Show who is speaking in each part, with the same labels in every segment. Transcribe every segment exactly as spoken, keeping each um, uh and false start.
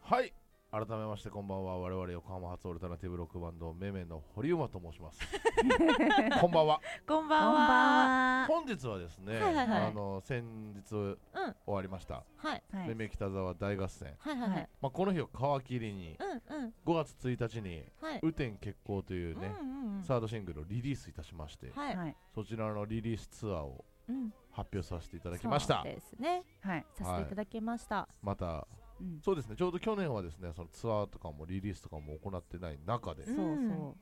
Speaker 1: はい、改めましてこんばんは。我々横浜発オルタナティブロックバンドめめの堀馬と申しますこんばんは。
Speaker 2: こんばんは。
Speaker 1: 本日はですね、
Speaker 2: はいはいはい、
Speaker 1: あの先日終わりました、
Speaker 2: はい、
Speaker 1: めめ北沢大合戦、
Speaker 2: はいはいはい、
Speaker 1: まあ、この日を皮切りに、
Speaker 2: うんうん、
Speaker 1: ごがつついたちに「
Speaker 2: はい、
Speaker 1: 雨天決行」というね、
Speaker 2: うんうんうん、
Speaker 1: サードシングルをリリースいたしまして、
Speaker 2: はい、
Speaker 1: そちらのリリースツアーを
Speaker 2: うん
Speaker 1: 発表させていただきました。
Speaker 2: そうですね、はい、させていただきました、はい、
Speaker 1: また、うん、そうですね、ちょうど去年はですねそのツアーとかもリリースとかも行ってない中で、そうそう、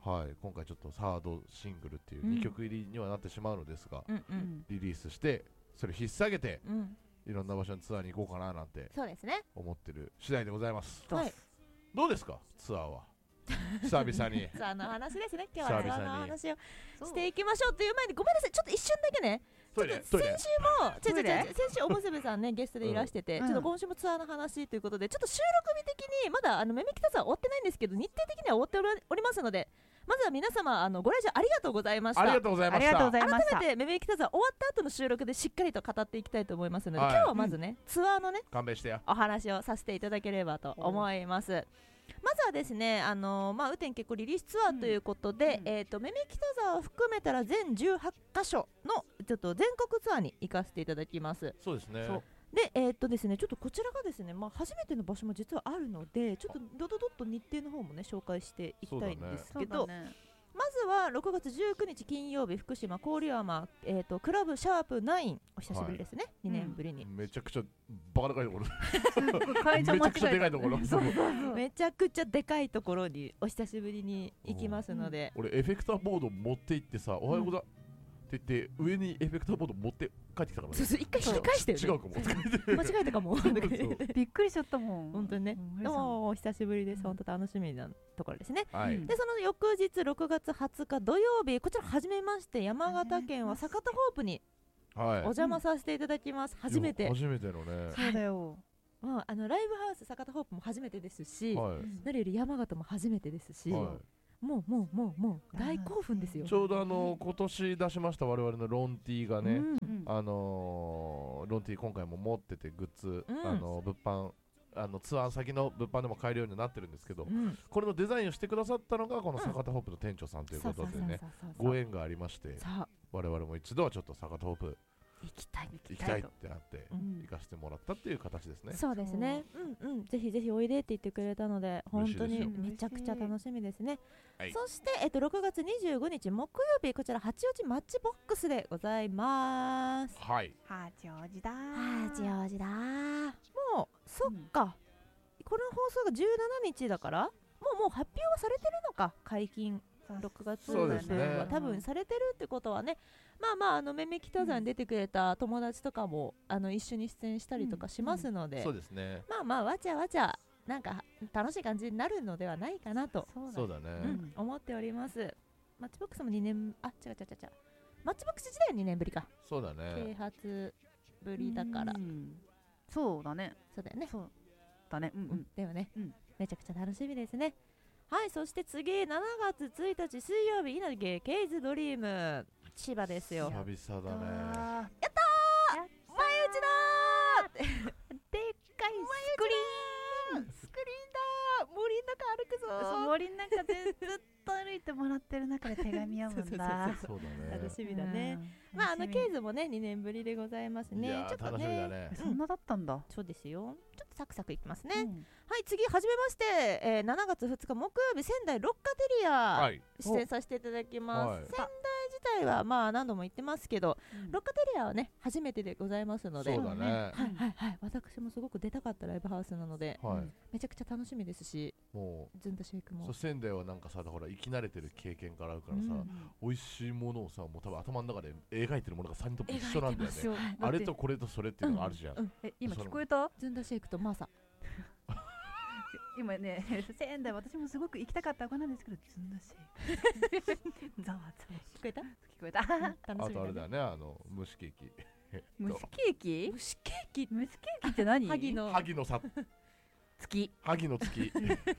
Speaker 1: はい、今回ちょっとサードシングルっていうにきょく入りにはなってしまうのですが、うんうん、リリースしてそれ引っ提げて、うん、いろんな場所にツアーに行こうかななんて思ってる次第でございます。はい、どうですかツアーは久々に
Speaker 2: ツアーの話ですね。今日はツアーの話をしていきましょうという前にごめんなさい、ちょっと一瞬だけね、ちょっと先週もちょちょちょ先週おむすびさんねゲストでいらしてて、うん、ちょっと今週もツアーの話ということで、ちょっと収録日的にまだあのめめきたさん終わってないんですけど、日程的には終わっておりますので、まずは皆様あのご来場ありがとうございました。
Speaker 1: ありがとうございました。
Speaker 2: 改めてめめきたさん終わった後の収録でしっかりと語っていきたいと思いますので、はい、今日はまずね、うん、ツアーのね
Speaker 1: 勘弁してや
Speaker 2: お話をさせていただければと思います。まずはですね、あのー、まあ雨天決行リリースツアーということで、うん、えーとめめきた沢を含めたら全じゅうはちかしょのちょっと全国ツアーに行かせていただきます。
Speaker 1: そうですね。
Speaker 2: で、えーとですね、ちょっとこちらがですね、まあ、初めての場所も実はあるので、ちょっとドドドッと日程の方もね紹介していきたいんですけど、ねね、まずはろくがつじゅうくにち金曜日、福島郡山、えーとクラブシャープナイン、お久しぶりですね、はい、にねんぶりに、
Speaker 1: うん、めちゃくちゃバカでかいところ
Speaker 2: めちゃ
Speaker 1: くちゃでかいところ
Speaker 2: めちゃくちゃでかいところにお久しぶりに行きますので、
Speaker 1: うん、俺エフェクターボード持って行ってさ、おはようございます、うんって言って上にエフェクターボード持って帰ってきたからね。
Speaker 2: そうそう、一回引き返してる、ね、
Speaker 1: 違うかも
Speaker 2: 間違えたかも
Speaker 3: びっくりしちゃったもん
Speaker 2: 本当にね。お久しぶりです、本当楽しみなところですね、
Speaker 1: はい、
Speaker 2: でその翌日ろくがつはつか土曜日、こちら初めまして山形県は酒田ホープにお邪魔させていただきます、はい、初めて
Speaker 1: 初めてのね。
Speaker 3: そうだよ、
Speaker 2: まあ、あのライブハウス酒田ホープも初めてですし、はい、何より山形も初めてですし、はい、もうもうもうもう大興奮ですよ。
Speaker 1: ちょうどあの今年出しました我々のロンティーがね、うん、あのー、ロンティー今回も持っててグッズ、うん、あの物販あのツアー先の物販でも買えるようになってるんですけど、うん、これのデザインをしてくださったのがこの酒田ホープの店長さんということでね、ご縁がありまして、我々も一度はちょっと酒田ホープ
Speaker 2: 行きたい
Speaker 1: 行きたいってなって、うん、行かせてもらったっていう形ですね。
Speaker 2: そうですね、うんうん、ぜひぜひおいでって言ってくれたので本当にめちゃくちゃ楽しみですね。そして、えっと、ろくがつにじゅうごにち木曜日、こちら八王子マッチボックスでございます。
Speaker 1: はい、
Speaker 3: 八王子だ
Speaker 2: 八王子だもうそっか、うん、この放送がじゅうしちにちだからもうもう発表はされてるのか、解禁ろくがつ分は多分されてるってことはね、まあまああのめめきた座に出てくれた友達とかもあの一緒に出演したりとかしますので、
Speaker 1: そうですね、
Speaker 2: まあまあわちゃわちゃなんか楽しい感じになるのではないかなと、
Speaker 1: そうだね、
Speaker 2: うん、思っております。マッチボックスもにねん、あ違う違う違う違う、マッチボックス時代はにねんぶりか。
Speaker 1: そうだね、
Speaker 2: 啓発ぶりだから、
Speaker 3: そうだね、
Speaker 2: そうだよね、
Speaker 3: そうだね、うんうん、
Speaker 2: でもね、うん、めちゃくちゃ楽しみですね。はい、そして次しちがつついたち水曜日、稲毛ケイズドリーム千葉ですよ。
Speaker 1: 久々だね。
Speaker 2: やったー、前打ちだーでっかいスクリーンスクリーンだー、森の中歩くぞー。
Speaker 3: 森の中でずっと歩いてもらってる中で手紙読むんだ
Speaker 1: そうだね、
Speaker 2: 楽しみだね。まああのケイズもねにねんぶりでございますね。
Speaker 1: いや
Speaker 2: ちょっと
Speaker 1: 楽しみだね、
Speaker 3: そんなだったんだ。
Speaker 2: そうですよ、ちょっとサクサクいきますね、うん、はい、次はじめまして、えー、しちがつふつか木曜日、仙台ロッカテリア、はい、出演させていただきます、はい、仙台自体はまあ何度も言ってますけど、うん、ロッカテリアはね初めてでございますので、
Speaker 1: そうだね、
Speaker 2: はいはいはい、私もすごく出たかったライブハウスなので、はい、めちゃくちゃ楽しみですし、もうずんだシェイクも。
Speaker 1: そう、仙台はなんかさ、ほら生き慣れてる経験からあるからさ、うん、美味しいものをさ、もう多分頭の中で描いてるものがさんにんとも一緒なんだよね。あれとこれとそれっていうのがあるじゃん、うんうん、
Speaker 3: え今聞こえた？
Speaker 2: ずんだシェイクとマーサ
Speaker 3: 今ね、仙台私もすごく行きたかった子なんですけど、ずんだシェイクざわざわ
Speaker 2: 聞こえた？
Speaker 3: 聞こえた
Speaker 1: あとあれだね、あの蒸しケーキ
Speaker 3: 蒸しケーキ
Speaker 2: 蒸しケーキ
Speaker 3: 蒸しケーキって何？
Speaker 2: 萩の
Speaker 1: 萩のさ
Speaker 3: 月
Speaker 1: 萩の月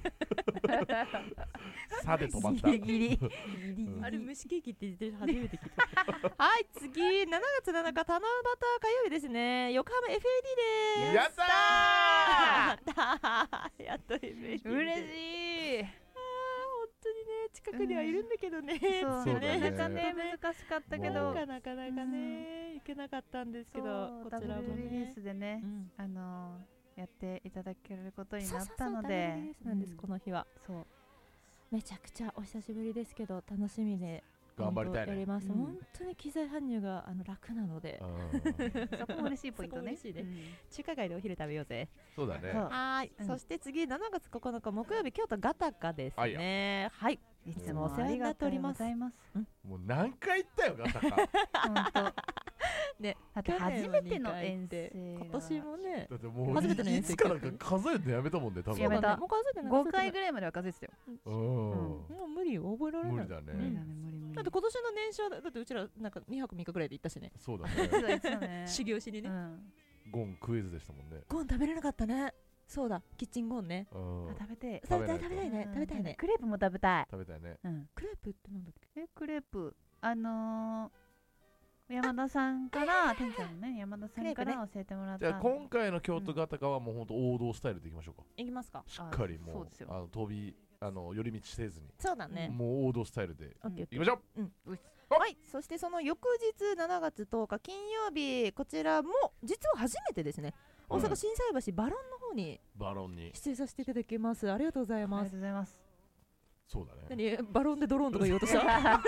Speaker 1: さで止まった
Speaker 3: ギリギリ
Speaker 2: あれ蒸しケーキって言ってる初めて聞いたはい、次しちがつなのか七夕火曜日ですね、横浜 エフエーディー です。
Speaker 1: やったー
Speaker 2: やっと エムエル
Speaker 3: 嬉しい。
Speaker 2: 本当にね近くにはいるんだけどね、
Speaker 3: そうね、なかなかね難しかったけど、
Speaker 2: なかなかね行けなかったんですけど、こちらも
Speaker 3: ダブルリリースでね、あのやっていただけることになったので、
Speaker 2: なんですこの日は。そうめちゃくちゃお久しぶりですけど楽しみで
Speaker 1: 頑張りたいね。
Speaker 2: やります。本当に機材搬入があの楽なので、
Speaker 3: そこも嬉しいポイントね。
Speaker 2: 中華街でお昼食べようぜ。
Speaker 1: そうだね。
Speaker 2: はい。そして次しちがつここのか木曜日、京都ガタカですね。はい。いつもお世話になっております。
Speaker 1: もう何回行ったよガタカ。
Speaker 3: 本当。ね、だって初めての遠征、
Speaker 2: 今年もね、
Speaker 1: だってもう初めての遠征いつからか数えるのやめたもんね、多分。
Speaker 3: やめた。もう数えてない。ごかいぐらいまでは数えてたよ。
Speaker 2: うん。もう無理よ、覚えられない。
Speaker 1: 無理だね。
Speaker 3: 無理だね、無理無理。
Speaker 2: だって今年の年始はだってうちらなんかにはくみっかぐらいで行ったしね。
Speaker 1: そうだね。
Speaker 2: 修行しにね。
Speaker 1: ゴンクイズでしたもんね。
Speaker 2: ゴン食べれなかったね。そうだ、キッチンゴンね。
Speaker 3: 食べて
Speaker 2: 食べたい食べたいね、食べたいね。
Speaker 3: クレープも食べたい。
Speaker 1: 食べたいね。
Speaker 2: クレープってなんだっけ？
Speaker 3: え、クレープあの山田さんから店長のね山田さんから教えてもらった。
Speaker 1: じゃあ今回の京都ガタカはもう本当王道スタイルでいきましょうか。
Speaker 2: いきますか。
Speaker 1: しっかりもうあの飛びあの寄り道せずに。
Speaker 2: そうだね。
Speaker 1: もう王道スタイルでいきましょう。
Speaker 2: はい、そしてその翌日しちがつとおか金曜日、こちらも実は初めてですね、大阪心斎橋バロンの方に
Speaker 1: バロンに
Speaker 2: 出演させていただきます。ありがとうございます。
Speaker 3: ありがとうございます。
Speaker 1: そうだね。
Speaker 2: 何バロンでドローンとか言おうとした？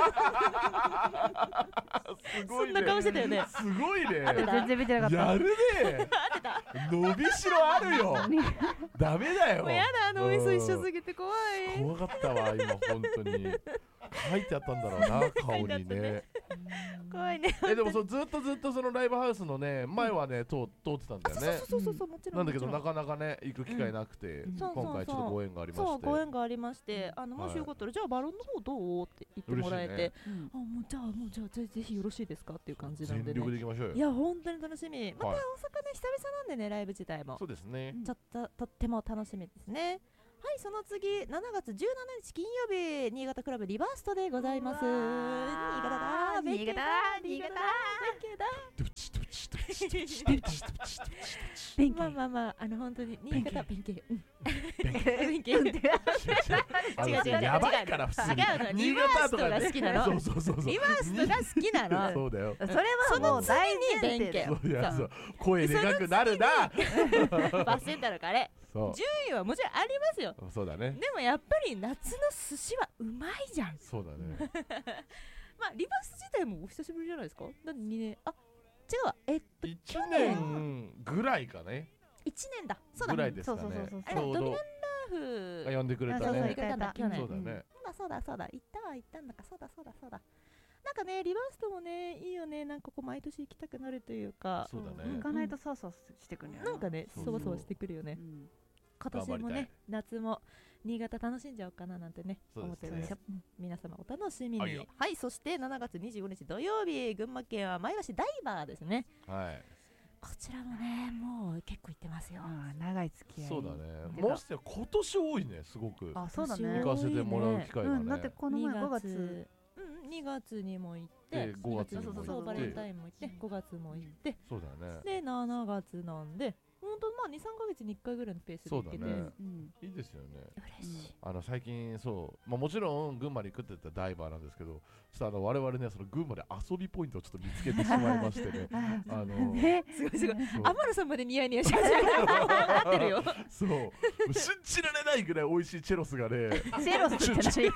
Speaker 1: すごいね。
Speaker 2: そんな顔してたよね。
Speaker 1: すごいね。
Speaker 3: 全然見てなかった。
Speaker 1: やるね。伸びしろあるよ。ダメだよ。
Speaker 2: もうやだ、脳みそ一緒すぎて怖い。
Speaker 1: 怖かったわ今本当に。書いてあったんだろうな顔にね。
Speaker 2: 怖いね。
Speaker 1: えでもそうずっとずっとそのライブハウスのね前はね通通ってたんだよね。
Speaker 2: そうそうそうもちろん。
Speaker 1: なんだけどなかなかね行く機会なくて、今回ちょっとご縁がありまして。
Speaker 2: そうご縁がありまして、あのもしよかったらじゃあバロンの方どうって言ってもらえて、あもうじゃあもうじゃあぜひよろしいですかっていう感じなんでね。
Speaker 1: 全力で行きましょうよ。
Speaker 2: いや本当に楽しみ。また大阪ね久々なんでねライブ自体も。
Speaker 1: そうですね。
Speaker 2: ちょっととっても楽しみですね。はい、その次しちがつじゅうしちにち金曜日、新潟クラブリバーストでございます。新潟だ
Speaker 3: 新潟だ新潟だ
Speaker 2: 弁慶まあまあまああの本当に新潟弁慶弁慶違う違う違う
Speaker 1: やばいから普通に
Speaker 2: リバーストが好きなの。
Speaker 1: そうそうそう
Speaker 2: リバーストが好きなの。
Speaker 1: そうだよ。
Speaker 3: それはもう大前提だよ。
Speaker 1: いやそう声でかくなるな。
Speaker 2: バスセンターのカレー。順位はもちろんありますよ。
Speaker 1: そうだね。
Speaker 2: でもやっぱり夏の寿司はうまいじゃん。
Speaker 1: そうだね。
Speaker 2: まあリバース自体もお久しぶりじゃないですか。だってにねんあ違うわえっと
Speaker 1: いちねんぐらいかね。
Speaker 2: いちねんだ。そうだ。
Speaker 1: ぐらいですかね。
Speaker 2: あれドミナンラーフ
Speaker 1: が呼んでくれたね。
Speaker 2: そうそう行ったんだ去年。
Speaker 1: そうだね。
Speaker 2: そうだそうだ行ったわ行ったんだかそうだそうだそうだ。なんかねリバーストもねいいよね。なんかこう毎年行きたくなるというか。
Speaker 1: そうだね。
Speaker 3: 行かないとそうそうしてくるよ。
Speaker 2: なんかねそわそわしてくるよね。今年もね夏も新潟楽しんじゃおうかななんてね思ってます。皆様お楽しみに。はい、そしてしちがつにじゅうごにち土曜日、群馬県は前橋ダイバーですね。
Speaker 1: はい。
Speaker 2: こちらもねもう結構行ってますよ。
Speaker 3: 長い付き合い。
Speaker 1: そうだね。もし今年多いねすごく。
Speaker 3: あ、そうだね。
Speaker 1: 行かせてもらう機会がね。
Speaker 3: だってこの前ごがつ
Speaker 2: うんにがつにも行って
Speaker 1: ごがつにも
Speaker 2: 行ってバレンタインも行ってごがつも行って
Speaker 1: そうだね。
Speaker 2: でしちがつなんで本当まあにさんかげつにいっかいぐらいのペースで行けて、
Speaker 1: そうだね、うん、いいですよね。
Speaker 2: 嬉しい。
Speaker 1: あの最近そう、まあ、もちろん群馬に行くって言ったらダイバーなんですけど、ちょっとあの我々ねその群馬で遊びポイントをちょっと見つけてしまいましてねあの
Speaker 2: ねすごいすごい天野さんまでニヤニヤし始めたってるよ
Speaker 1: そう信じられないぐらい美味しいチェロスがね
Speaker 3: チェロスって何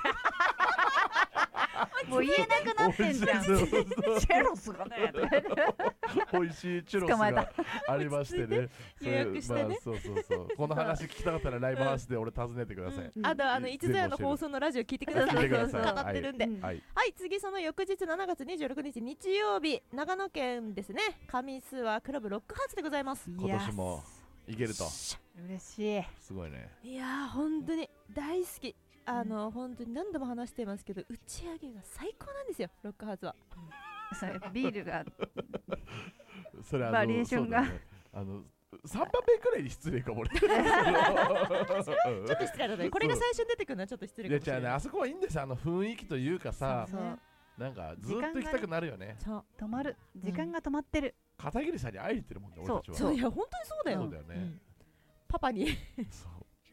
Speaker 3: もう言えなくなってんじゃんチェロスがね
Speaker 1: 美味しいチェロスがありましてね
Speaker 2: 予約してね、
Speaker 1: そうそうそうこの話聞きたかったらライブハウスで俺訪ねてください。
Speaker 2: あとあのいつぞやの放送のラジオ聞いてください。語ってるんで。はい次その翌日しちがつにじゅうろくにち日曜日、長野県ですね上諏訪クラブロックハウスでございます。
Speaker 1: 今年も行けると
Speaker 3: 嬉しい。
Speaker 1: すごいね。
Speaker 2: いやー本当に大好き。あの、うん、本当に何度も話していますけど打ち上げが最高なんですよロックハウスは。
Speaker 3: それビールが
Speaker 1: それ
Speaker 3: バリエーションが、
Speaker 1: ね、あのさんばんめくらいに失礼かもねちょっ
Speaker 2: と失礼だね。これが最初に出てくるのはちょっと失礼かもしれない。
Speaker 1: いやじゃあねあそこはいいんですよ。あの雰囲気というかさなんかずっと行きたくなるよね。
Speaker 3: そう止まる時間が止まってる。
Speaker 1: 片桐さんに会いに行ってるもんね俺たちは。
Speaker 2: そういや本当にそうだよ。
Speaker 1: そうだよね。
Speaker 2: パパに
Speaker 1: そう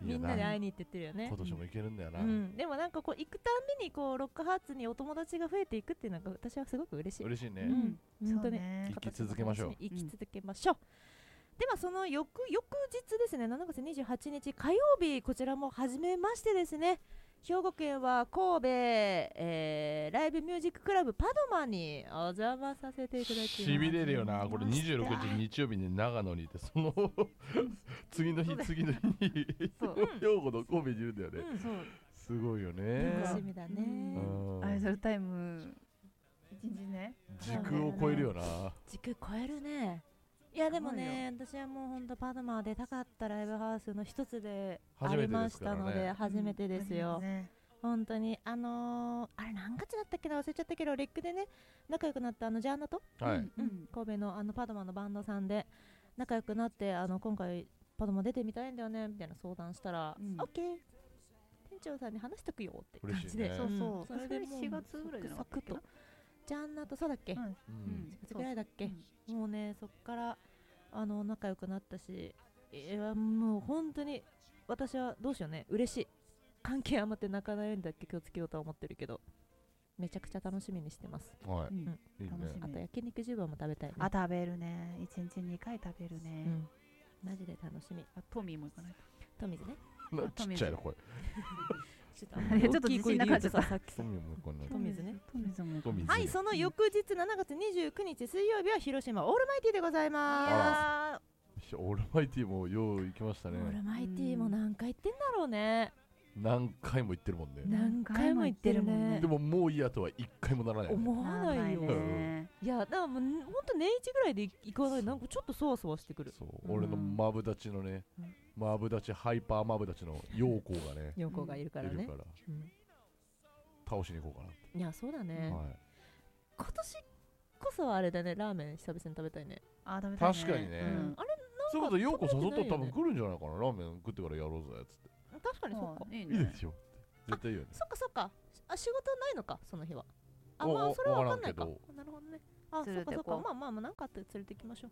Speaker 2: みんなで会いに行ってってるよね。
Speaker 1: 今年も行けるんだよな、
Speaker 2: うん、でもなんかこう行くたんびにこうロックハーツにお友達が増えていくっていうのが私はすごく嬉しい。
Speaker 1: 嬉しいね、
Speaker 2: うん、本当に
Speaker 1: 生き続けましょう。
Speaker 2: 生き続けましょう、うん、ではその翌翌日ですね、しちがつにじゅうはちにち火曜日、こちらも初めましてですね、兵庫県は神戸、えー、ライブミュージッククラブパドマにお邪魔させていただきます。
Speaker 1: しびれるよな、これにじゅうろくにち日曜日に長野にいて、その次の日次の日に兵庫の神戸にいるんだよね、うん、すごいよね。
Speaker 2: 楽しみだね。
Speaker 3: アイドルタイム一日ね、
Speaker 1: 時空を超えるよな。
Speaker 2: 時空超えるね。いやでもね、私はもう本当パドマ出たかったライブハウスの一つでありましたので初めてですよ、うんね、本当にあのー、あれ何月だったっけな忘れちゃったけど、レックでね仲良くなったあのジャーナと、
Speaker 1: はい、
Speaker 2: うんうん、神戸のあのパドマのバンドさんで仲良くなって、あの今回パドマ出てみたいんだよねみたいな相談したら、うん、オッケー店長さんに話しとくよって感じで、
Speaker 1: ね、
Speaker 3: そうそう、
Speaker 2: それでもう
Speaker 3: しがつぐらいじゃなかったっけな、
Speaker 2: ジャーナとそうだっけ、うん、しがつぐらいだっけ、うん、もうねそっからあの仲良くなったし、いやもう本当に私はどうしようね、嬉しい。関係余って泣かないようにだけ気をつけようとは思ってるけど、めちゃくちゃ楽しみにしてます。
Speaker 1: はい、
Speaker 2: うん、いいね。あと焼肉十番も食べたいね。
Speaker 3: あ、食べるね。いちにちにかい食べるね、
Speaker 2: うん、マジで楽しみ。
Speaker 3: あ、トミーも行かないと。
Speaker 2: トミーズね。
Speaker 1: ちっちゃいな声
Speaker 2: ちょっとあんまり大きい声で言うとさ、さっき
Speaker 1: トミーも行かない。
Speaker 2: トミーズね。
Speaker 3: トミーズも行かない。
Speaker 2: はい、その翌日しちがつにじゅうくにち水曜日は広島オールマイティでございます。
Speaker 1: オールマイティもよう行きましたね。
Speaker 2: オールマイティも何回行ってんだろうね。
Speaker 1: 何回も行ってるもんね。
Speaker 2: 何回も行ってるもんね。
Speaker 1: でももういいやとは一回もならない。
Speaker 2: 思わないよ。いや、だからもう本当年一ぐらいで行かない、なんかちょっとそわそわしてくる。
Speaker 1: そう、俺のマブダチのね、マブダチハイパーマブダチの陽光がね、
Speaker 2: 陽光がいるからね。
Speaker 1: 倒しに行こうかなって。
Speaker 2: いや、そうだね。今年こそはあれだね、ラーメン久々に食べたいね。
Speaker 3: あ、食べたいね。
Speaker 1: 確かにね。あれそういうこと、陽子誘ったら多分来るんじゃないかな。ラーメン食ってからやろうぜっつって。
Speaker 2: 確かにそうか。
Speaker 1: いいですよ。絶対いいよね。
Speaker 2: そっかそっか。あ、仕事ないのかその日は。あ、まあそれは分かんないか。なるほどね。あ、そっかそっか。まあまあまあなんかあって連れて行きましょ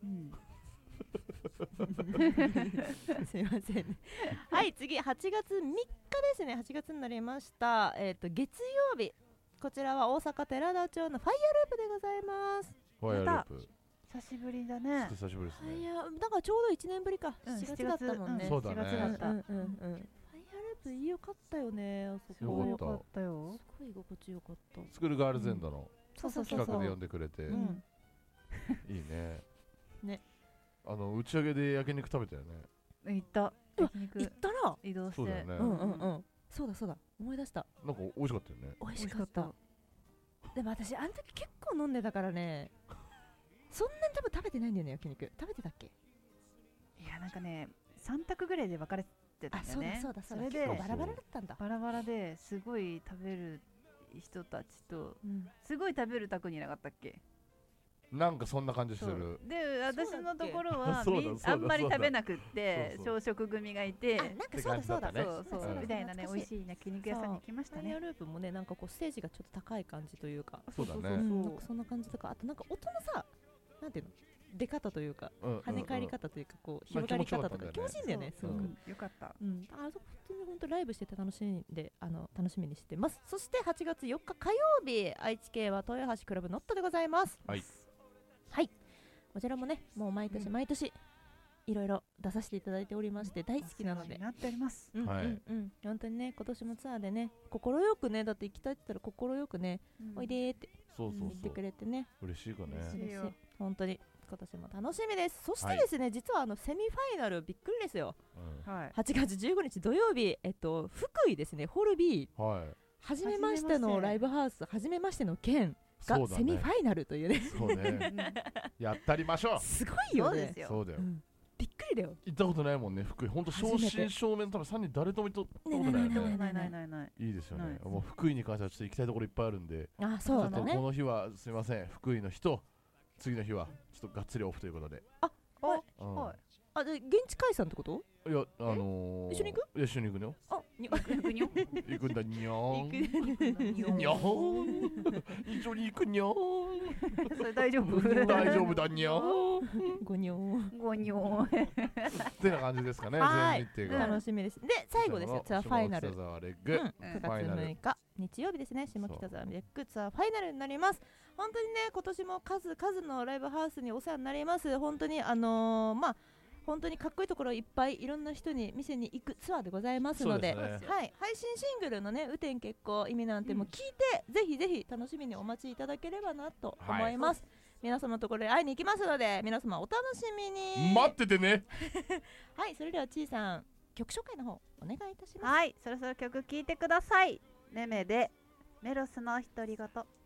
Speaker 2: う。すいませんね。はい、次はちがつみっかですね。はちがつになりました。えっと月曜日。こちらは大阪寺田町のファイアループでございます。
Speaker 1: ファイアループ。
Speaker 3: 久しぶりだね。
Speaker 1: 久しぶりですね。
Speaker 2: いや、だからちょうどいちねんぶりか。しがつだったもんね。
Speaker 1: そうだね。
Speaker 2: うんうんうん。ファイアループ良かったよね。あそこ
Speaker 3: 良かったよ。
Speaker 2: すごい居心地良かった。
Speaker 1: スクールガールズエンドの企画で呼んでくれて、いいね。
Speaker 2: ね。
Speaker 1: あの打ち上げで焼肉食べたよね。
Speaker 3: 行った。
Speaker 2: 焼肉行ったな。
Speaker 3: 移動して。
Speaker 1: そうだよね。
Speaker 2: うんうんうん。そうだそうだ。思い出した。
Speaker 1: なんか美味しかったよね。
Speaker 2: 美味しかった。でも私あの時結構飲んでたからね。そんなに多分食べてないんだよね、焼肉。食べてたっけ？
Speaker 3: いや、なんかね、さん択ぐらいで分かれてたんだよね。
Speaker 2: あ、そうだそうだ。
Speaker 3: それで
Speaker 2: バラバラだったんだ。
Speaker 3: バラバラですごい食べる人たちと、うん、すごい食べる宅にいなかったっけ？
Speaker 1: なんかそんな感じする。
Speaker 3: で、私のところはあんまり食べなくって朝食組がいて、
Speaker 2: なんかそうだそうだね。
Speaker 3: そうそうみたいなね、美味しい焼肉屋さんに行きましたね。
Speaker 2: ファイアループもね、なんかこうステージがちょっと高い感じというか、
Speaker 1: そうだね。
Speaker 2: なんかそんな感じとか、あとなんか音のさ、なんていうの、出方というか、跳ね返り方というか、こう広がり方とか気持ちいいんだよね。すごく
Speaker 3: よかった。
Speaker 2: うん、あそこ本当に本当ライブしてて楽しんで、あの楽しみにしてます。そしてはちがつよっか火曜日、愛知県は豊橋クラブノットでございます。
Speaker 1: はい。
Speaker 2: はい。こちらもね、もう毎年毎年いろいろ出させていただいておりまして大好きなので。
Speaker 3: なっております。
Speaker 2: うんうんうん。本当にね、今年もツアーでね、心よくね、だって行きたいって言ったら心よくね、おいでーって言ってくれてね。
Speaker 1: 嬉しいかね。
Speaker 2: 嬉しい。本当に今年も楽しみです。そしてですね、実はあのセミファイナルびっくりですよ。はちがつじゅうごにち土曜日、えっと福井ですね、ホール B。はい。初めましてのライブハウス、初めましての県。がセミファイナルというね。
Speaker 1: そうね。やったりましょう。
Speaker 2: すごいよね。
Speaker 1: そうだよ。
Speaker 2: びっくりだよ。
Speaker 1: 行ったことないもんね、福井。本当正真正銘の多分さんにん誰とも行ったことないよね。
Speaker 3: ないないないない。
Speaker 1: いいですよね。もう福井に関してはちょっと行きたいところいっぱいあるんで。
Speaker 2: あ、そうだね。
Speaker 1: この日はすみません、福井の日と次の日はちょっとがっつりオフということで。
Speaker 2: あ、はい。あ、で現地解散ってこと？
Speaker 1: いや、あの
Speaker 2: 一緒に行く？
Speaker 1: 一緒に行くのよ。
Speaker 2: あ、
Speaker 3: 行くにょ
Speaker 1: 行くんだにょんにょん一緒に行くにょん
Speaker 3: それ大丈夫
Speaker 1: 大丈夫だにょ
Speaker 2: んごにょん
Speaker 3: ごにょん
Speaker 1: ってな感じですかね。
Speaker 2: はい楽しみです。で最後ですよツアーファイナル
Speaker 1: 下北沢レッグ
Speaker 2: くがつむいか日曜日ですね。下北沢レッグツアーファイナルになります。本当にね今年も数々のライブハウスにお世話になります。本当にあのー、まあ本当にかっこいいところいっぱいいろんな人に店に行くツアーでございますので、
Speaker 1: ね、
Speaker 2: はい、配信シングルのね雨天決行意味なんても聞いて、うん、ぜひぜひ楽しみにお待ちいただければなと思います、はい、皆様のところで会いに行きますので皆様お楽しみに
Speaker 1: 待っててね
Speaker 2: はい、それではちいさん曲紹介の方お願いいたします。
Speaker 3: はい、そろそろ曲聴いてください。めめでメロスの独り言。